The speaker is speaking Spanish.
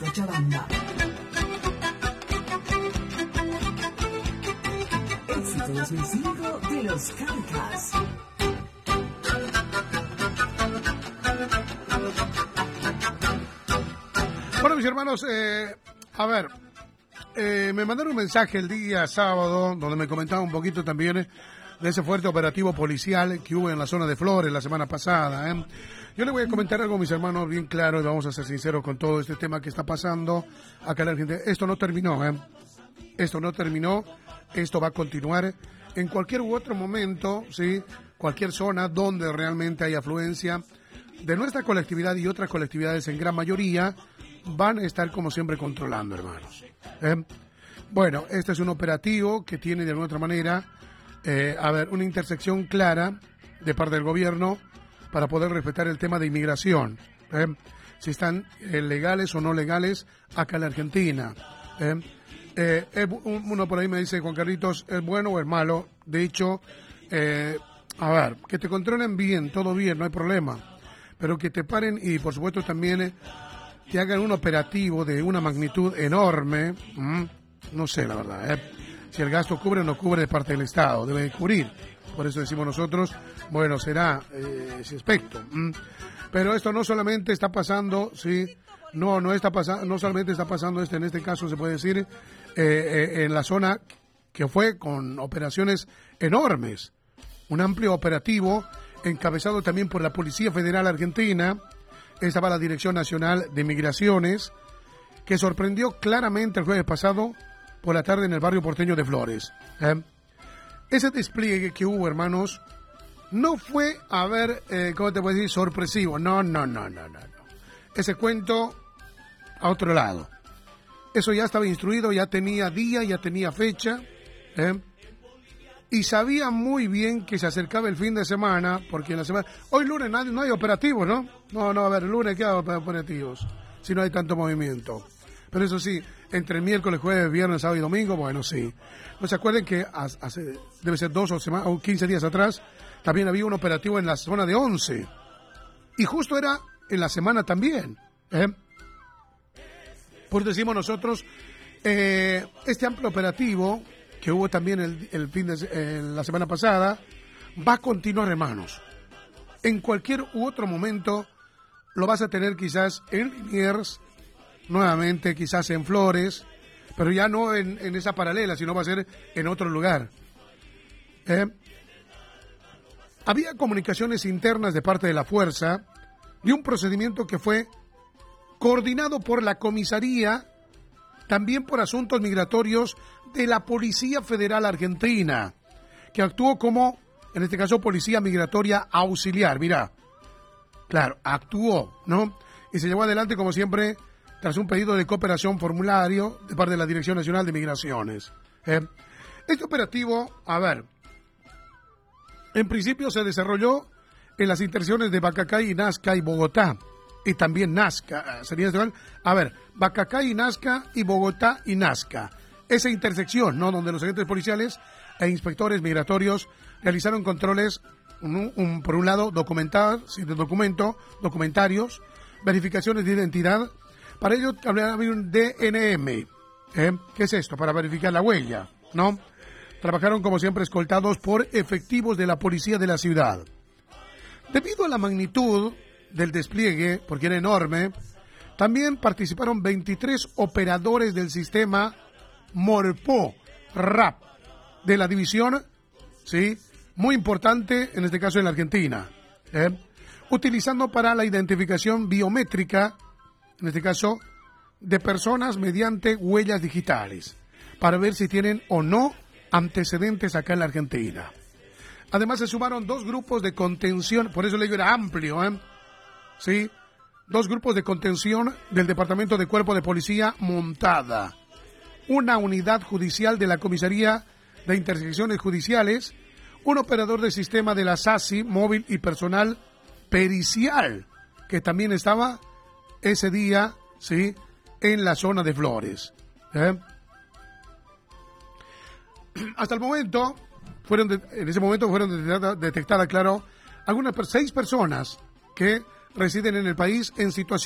Cochabamba. Éxito 2005 de los Carcas. Bueno, mis hermanos, a ver, me mandaron un mensaje el día sábado donde me comentaba un poquito también de ese fuerte operativo policial que hubo en la zona de Flores la semana pasada. Yo le voy a comentar algo, mis hermanos, bien claro, y vamos a ser sinceros con todo este tema que está pasando acá en la Argentina. Esto no terminó, Esto no terminó, esto va a continuar en cualquier u otro momento, ¿sí? Cualquier zona donde realmente hay afluencia de nuestra colectividad y otras colectividades en gran mayoría van a estar como siempre controlando, hermanos. Bueno, este es un operativo que tiene de alguna otra manera, una intersección clara de parte del gobierno para poder respetar el tema de inmigración. Si están legales o no legales acá en la Argentina. Uno por ahí me dice, Juan Carlitos, ¿es bueno o es malo? De hecho, que te controlen bien, todo bien, no hay problema. Pero que te paren y, por supuesto, también que hagan un operativo de una magnitud enorme, no sé, la verdad. Si el gasto cubre o no cubre de parte del Estado, debe cubrir. Por eso decimos nosotros, bueno, será ese aspecto. Pero esto no solamente está pasando, sí, no solamente está pasando en este caso se puede decir, en la zona que fue con operaciones enormes. Un amplio operativo encabezado también por la Policía Federal Argentina. Estaba la Dirección Nacional de Migraciones, que sorprendió claramente el jueves pasado por la tarde en el barrio porteño de Flores. Ese despliegue que hubo, hermanos, no fue, ¿cómo te puedo decir? Sorpresivo. No. Ese cuento a otro lado. Eso ya estaba instruido, ya tenía día, ya tenía fecha, y sabía muy bien que se acercaba el fin de semana, porque en la semana... Hoy lunes no hay operativos, ¿no? No, lunes ¿qué hay operativos? Si no hay tanto movimiento. Pero eso sí, entre miércoles, jueves, viernes, sábado y domingo, bueno, sí. No se acuerden que debe ser 2 o 15 días atrás, también había un operativo en la zona de 11. Y justo era en la semana también. Por decimos nosotros, este amplio operativo que hubo también la semana pasada, va a continuar, hermanos. En cualquier u otro momento lo vas a tener quizás en Liniers, nuevamente quizás en Flores, pero ya no en esa paralela, sino va a ser en otro lugar. Había comunicaciones internas de parte de la fuerza de un procedimiento que fue coordinado por la comisaría, también por asuntos migratorios de la Policía Federal Argentina, que actuó como, en este caso, Policía Migratoria Auxiliar. Mirá, claro, actuó, ¿no? Y se llevó adelante, como siempre, tras un pedido de cooperación formulario de parte de la Dirección Nacional de Migraciones. Este operativo, en principio se desarrolló en las intersecciones de Bacacay, Nazca y Bogotá. Y también Nazca, Bacacay y Nazca y Bogotá y Nazca. Esa intersección, ¿no? Donde los agentes policiales e inspectores migratorios realizaron controles, por un lado, documentarios, verificaciones de identidad. Para ello había un DNM. ¿Qué es esto? Para verificar la huella, ¿no? Trabajaron, como siempre, escoltados por efectivos de la policía de la ciudad. Debido a la magnitud del despliegue, porque era enorme, también participaron 23 operadores del sistema Morpó RAP de la división, ¿sí? Muy importante en este caso en la Argentina, utilizando para la identificación biométrica, en este caso, de personas mediante huellas digitales, para ver si tienen o no antecedentes acá en la Argentina. Además se sumaron 2 grupos de contención, por eso le digo era amplio, ¿sí? 2 grupos de contención del Departamento de Cuerpo de Policía Montada, una unidad judicial de la Comisaría de Intersecciones Judiciales, un operador de sistema de la SASI móvil y personal pericial, que también estaba ese día, ¿sí?, en la zona de Flores. Hasta el momento, en ese momento fueron detectadas, claro, algunas 6 personas que residen en el país en situación